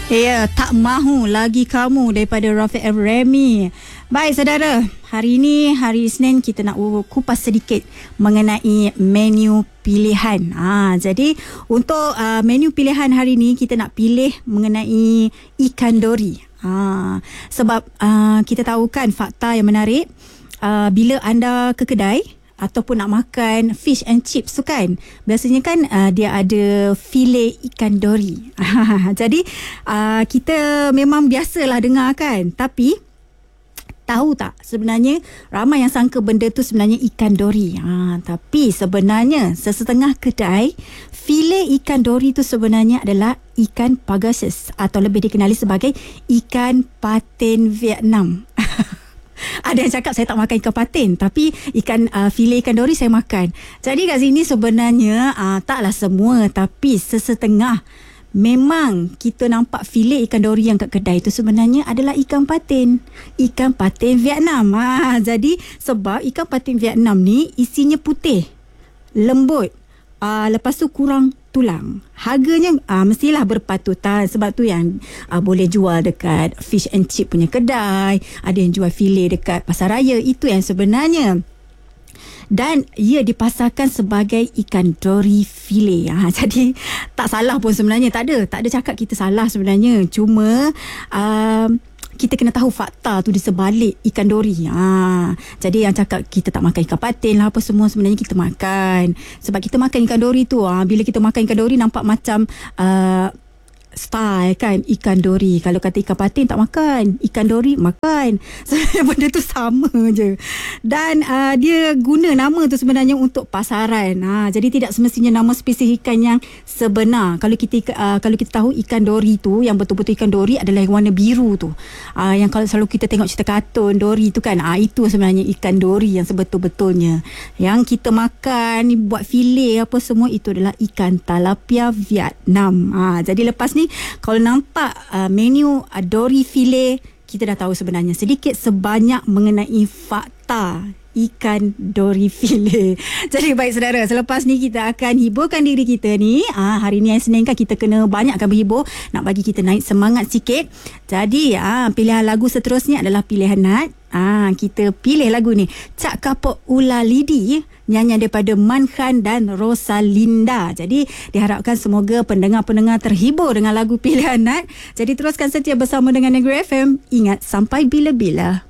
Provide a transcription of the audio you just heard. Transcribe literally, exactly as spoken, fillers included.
Ya, tak mahu lagi kamu daripada Rafiq F. Remy. Baik saudara, hari ini hari Isnin kita nak kupas sedikit mengenai menu pilihan. Ha, jadi untuk uh, menu pilihan hari ini kita nak pilih mengenai ikan dori. Ha, sebab uh, kita tahu kan fakta yang menarik, uh, bila anda ke kedai ataupun nak makan fish and chips tu kan, biasanya kan uh, dia ada filet ikan dori. Jadi uh, kita memang biasalah dengar kan, tapi tahu tak sebenarnya ramai yang sangka benda tu sebenarnya ikan dori. Ha, tapi sebenarnya sesetengah kedai filet ikan dori tu sebenarnya adalah ikan pagasis atau lebih dikenali sebagai ikan patin Vietnam. Ada yang cakap saya tak makan ikan patin, tapi ikan uh, filet ikan dori saya makan. Jadi kat sini sebenarnya uh, taklah semua, tapi sesetengah memang kita nampak filet ikan dori yang kat kedai tu sebenarnya adalah ikan patin. Ikan patin Vietnam. Ha, jadi sebab ikan patin Vietnam ni isinya putih, lembut, uh, lepas tu kurang tulang. Harganya uh, mestilah berpatutan. Sebab tu yang uh, boleh jual dekat fish and chip punya kedai, ada yang jual filet dekat pasar raya. Itu yang sebenarnya. Dan ia dipasarkan sebagai ikan dori filet. Ha, jadi tak salah pun sebenarnya. Tak ada Tak ada cakap kita salah sebenarnya. Cuma uh, kita kena tahu fakta tu di sebalik ikan dori. Ha, jadi yang cakap kita tak makan ikan patin lah apa semua, sebenarnya kita makan. Sebab kita makan ikan dori tu, ha, bila kita makan ikan dori nampak macam uh, style kan, ikan dori. Kalau kata ikan patin tak makan, ikan dori makan. Sebenarnya benda tu sama je. Dan uh, dia guna nama tu sebenarnya untuk pasaran. Ha, jadi tidak semestinya nama spesies ikan yang sebenar. Kalau kita uh, kalau kita tahu ikan dori tu, yang betul-betul ikan dori adalah yang warna biru tu. Uh, yang kalau selalu kita tengok cerita kartun dori tu kan, uh, itu sebenarnya ikan dori yang sebetul-betulnya. Yang kita makan buat filet apa semua itu adalah ikan tilapia Vietnam. Ha, jadi lepas ni kalau nampak uh, menu uh, dori filet, kita dah tahu sebenarnya sedikit sebanyak mengenai fakta ikan dori filet. Jadi baik saudara, selepas ni kita akan hiburkan diri kita ni. Ah, hari ni Senin kan kita kena banyakkan berhibur, nak bagi kita naik semangat sikit. Jadi ah, pilihan lagu seterusnya adalah pilihan Nat. Ah, kita pilih lagu ni, Cak Kapok Ula Lidi, nyanyian daripada Man Khan dan Rosalinda. Jadi diharapkan semoga pendengar-pendengar terhibur dengan lagu pilihan Nat. Jadi teruskan setia bersama dengan Negeri F M. Ingat, sampai bila-bila.